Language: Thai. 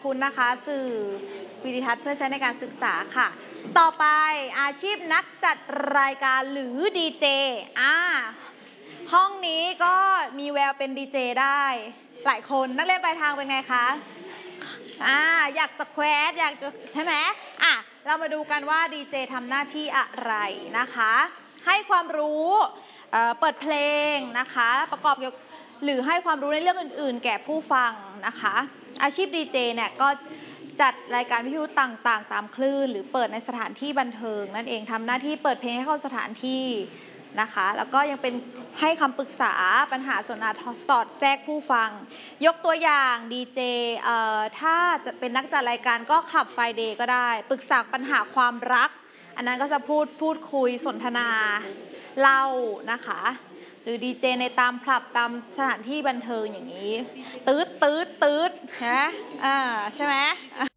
คุณนะคะสื่อวิดิทัศน์เพื่อใช้ในการศึกษาค่ะต่อไปอาชีพนักจัดรายการหรือดีเจห้องนี้ก็มีแววเป็นดีเจได้หลายคนนักเรียนปลายทางเป็นไงคะอยากสแควร์อยากจะใช่ไหมเรามาดูกันว่าดีเจทำหน้าที่อะไรนะคะให้ความรู้เปิดเพลงนะคะประกอบหรือให้ความรู้ในเรื่องอื่นๆแก่ผู้ฟังนะคะอาชีพดีเจเนี่ยก็จัดรายการวิทยุต่างๆตามคลื่นหรือเปิดในสถานที่บันเทิงนั่นเองทำหน้าที่เปิดเพลงให้เข้าสถานที่นะคะแล้วก็ยังเป็นให้คำปรึกษาปัญหาสนทนาสอดแทรกผู้ฟังยกตัวอย่างดีเจถ้าจะเป็นนักจัดรายการก็คลับไฟเดย์ก็ได้ปรึกษาปัญหาความรักอันนั้นก็จะพูดคุยสนทนาเล่านะคะหรือดีเจในตามผับตามสถานที่บันเทิงอย่างนี้ตืดฮะใช่ไหม